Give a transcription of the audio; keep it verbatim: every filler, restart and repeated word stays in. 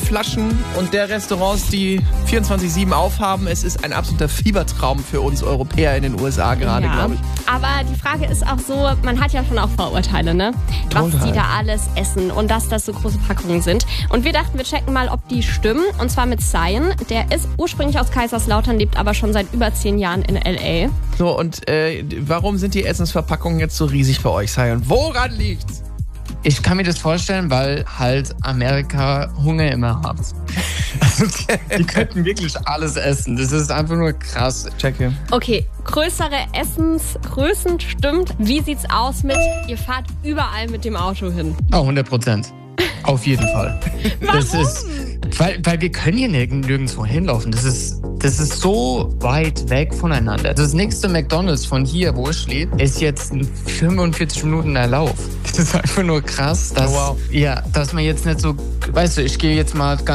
Flaschen und der Restaurants, die vierundzwanzig sieben aufhaben. Es ist ein absoluter Fiebertraum für uns Europäer in den U S A gerade, ja. glaube ich. Aber die Frage ist auch so, man hat ja schon auch Vorurteile, ne? Total. Was die da alles essen und dass das so große Packungen sind. Und wir dachten, wir checken mal, ob die stimmen. Und zwar mit Cyan. Der ist ursprünglich aus Kaiserslautern, lebt aber schon seit über zehn Jahren in L A. So, und äh, warum sind die Essensverpackungen jetzt so riesig bei euch, Cyan? Woran liegt's? Ich kann mir das vorstellen, weil halt Amerika Hunger immer hat. Die könnten wirklich alles essen. Das ist einfach nur krass. Checke. Okay, größere Essensgrößen stimmt. Wie sieht's aus mit, ihr fahrt überall mit dem Auto hin? Oh, hundert Prozent. Auf jeden Fall. Warum? Das ist, weil, weil wir können hier nirgend, nirgendwo hinlaufen. Das ist, das ist so weit weg voneinander. Das nächste McDonald's von hier, wo ich lebe, ist jetzt ein fünfundvierzig Minuten Lauf. Das ist einfach nur krass, dass, Oh, wow. ja, dass man jetzt nicht so, weißt du, ich gehe jetzt mal ganz